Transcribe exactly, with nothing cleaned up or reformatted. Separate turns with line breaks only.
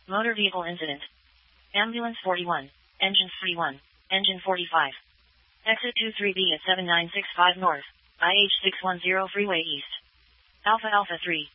Motor vehicle incident. Ambulance forty-one. Engine three one. Engine forty-five. Exit two three B at seven nine six five North. I H six one zero Freeway East. Alpha Alpha three.